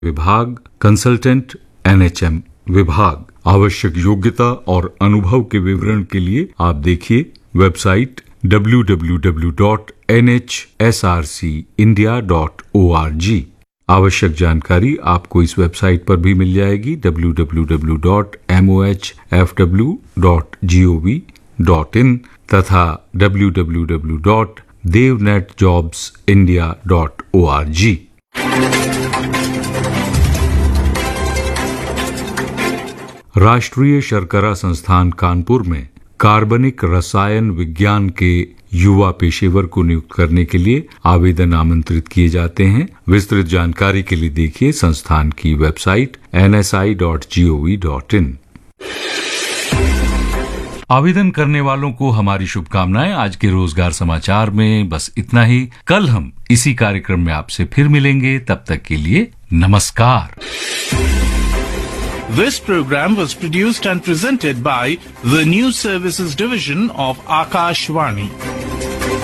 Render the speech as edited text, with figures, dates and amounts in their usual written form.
विभाग, consultant NHM विभाग। आवश्यक योग्यता और अनुभव के विवरण के लिए आप देखिए वेबसाइट www.nhsrcindia.org। आवश्यक जानकारी आपको इस वेबसाइट पर भी मिल जाएगी www.mohfw.gov.in तथा www.devnetjobsindia.org। राष्ट्रीय शर्करा संस्थान कानपुर में कार्बनिक रसायन विज्ञान के युवा पेशेवर को नियुक्त करने के लिए आवेदन आमंत्रित किए जाते हैं। विस्तृत जानकारी के लिए देखिए संस्थान की वेबसाइट nsi.gov.in। आवेदन करने वालों को हमारी शुभकामनाएं। आज के रोजगार समाचार में बस इतना ही। कल हम इसी कार्यक्रम में आपसे फिर मिलेंगे। तब तक के लिए नमस्कार। This program was produced and presented by the News Services Division of Akashvani.